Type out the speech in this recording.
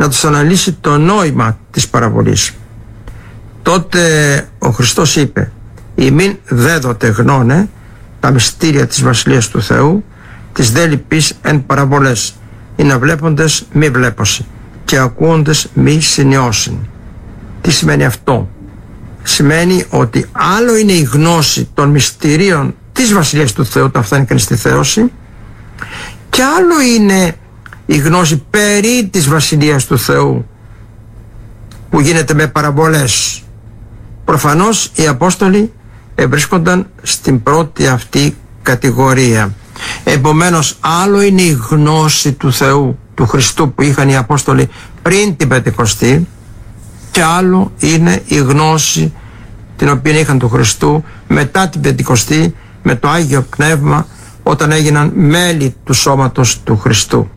να τους αναλύσει το νόημα της παραβολής. Τότε ο Χριστός είπε: «Ημίν δέδοτε γνώνε τα μυστήρια της Βασιλείας του Θεού, τις δε λυπείς εν παραβολές, ή να βλέποντες μη βλέπωσι και ακούοντες μη συνειώσιν». Τι σημαίνει αυτό? Σημαίνει ότι άλλο είναι η γνώση των μυστηρίων της Βασιλείας του Θεού όταν φτάνει κανείς στη θέωση, και άλλο είναι η γνώση περί της Βασιλείας του Θεού που γίνεται με παραβολές. Προφανώς οι Απόστολοι βρίσκονταν στην πρώτη αυτή κατηγορία. Επομένως, άλλο είναι η γνώση του Θεού, του Χριστού, που είχαν οι Απόστολοι πριν την Πεντηκοστή, και άλλο είναι η γνώση την οποία είχαν του Χριστού μετά την Πεντηκοστή, με το Άγιο Πνεύμα, όταν έγιναν μέλη του σώματος του Χριστού.